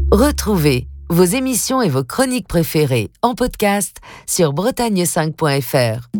Retrouvez vos émissions et vos chroniques préférées en podcast sur bretagne5.fr.